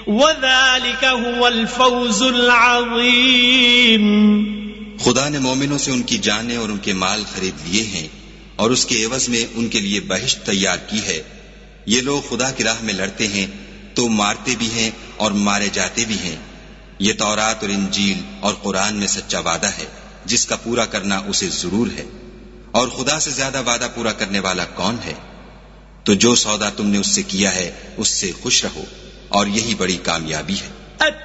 वज़ालिक हुवल फ़ौज़ुल अज़ीम। खुदा ने मोमिनों से उनकी जानें और उनके माल खरीद लिए हैं और उसके एवज में उनके लिए बहिश्त तैयार की है। ये लोग खुदा की राह में लड़ते हैं तो मारते भी हैं और मारे जाते भी हैं। ये तौरात और इंजील और कुरान में सच्चा वादा है जिसका पूरा करना उसे जरूर है। और खुदा से ज्यादा वादा पूरा करने वाला कौन है? तो जो सौदा तुमने उससे किया है उससे खुश रहो और यही बड़ी कामयाबी है।